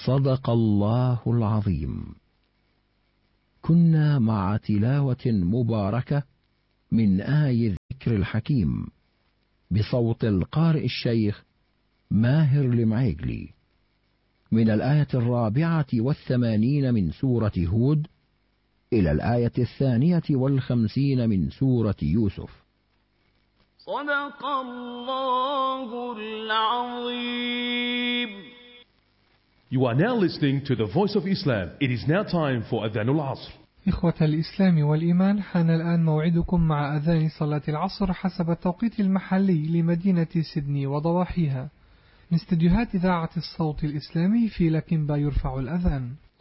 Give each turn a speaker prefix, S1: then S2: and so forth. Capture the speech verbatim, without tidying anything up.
S1: صدق الله العظيم. كنا مع تلاوة مباركة من آي الذكر الحكيم بصوت القارئ الشيخ ماهر المعيقلي من الآية الرابعة والثمانين من سورة هود إلى الآية الثانية والخمسين من سورة يوسف.
S2: صدق الله العظيم.
S3: You are now listening to the Voice of Islam. It is now time for Adhan al-Asr.
S4: إخوة الإسلام والإيمان، حان الآن موعدكم مع أذان صلاة العصر حسب التوقيت المحلي لمدينة سيدني وضواحيها. من استديوهات إذاعة الصوت الإسلامي في لكنبا يرفع الأذان.